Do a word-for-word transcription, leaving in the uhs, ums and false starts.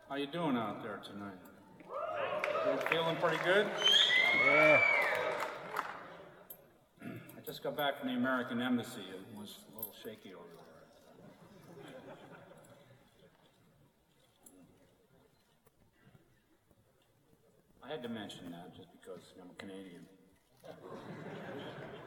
How you doing out there tonight? You feeling pretty good? Yeah. I just got back from the American Embassy. It was a little shaky over there. I had to mention that just because I'm a Canadian.